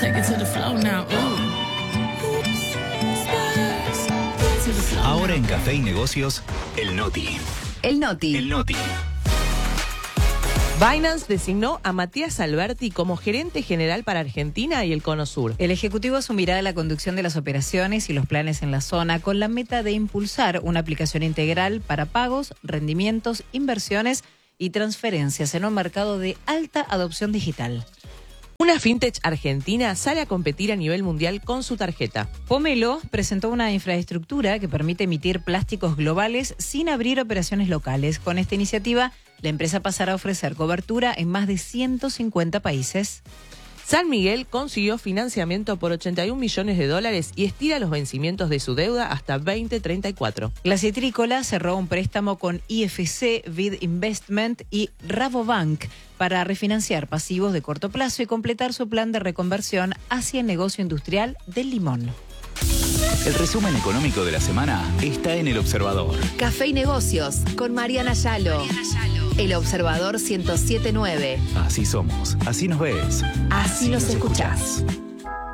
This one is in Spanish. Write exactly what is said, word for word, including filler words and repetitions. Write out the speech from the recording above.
Take it to the flow now. Ooh. To the flow Ahora now. en Café y Negocios, el Noti. El Noti. El Noti. Binance designó a Matías Alberti como gerente general para Argentina y el Cono Sur. El Ejecutivo asumirá la conducción de las operaciones y los planes en la zona con la meta de impulsar una aplicación integral para pagos, rendimientos, inversiones y transferencias en un mercado de alta adopción digital. Una fintech argentina sale a competir a nivel mundial con su tarjeta. Pomelo presentó una infraestructura que permite emitir plásticos globales sin abrir operaciones locales. Con esta iniciativa, la empresa pasará a ofrecer cobertura en más de ciento cincuenta países. San Miguel consiguió financiamiento por ochenta y un millones de dólares y estira los vencimientos de su deuda hasta veinte treinta y cuatro. La Citrícola cerró un préstamo con I F C, Vid Investment y Rabobank para refinanciar pasivos de corto plazo y completar su plan de reconversión hacia el negocio industrial del limón. El resumen económico de la semana está en El Observador. Café y Negocios con Mariana Yalo. El Observador ciento siete punto nueve. Así somos, así nos ves. Así nos escuchás.